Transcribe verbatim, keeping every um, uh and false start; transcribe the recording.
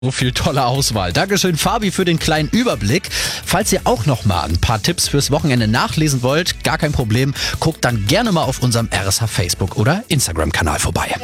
So viel tolle Auswahl. Dankeschön, Fabi, für den kleinen Überblick. Falls ihr auch noch mal ein paar Tipps fürs Wochenende nachlesen wollt, gar kein Problem, guckt dann gerne mal auf unserem R S H Facebook oder Instagram-Kanal vorbei.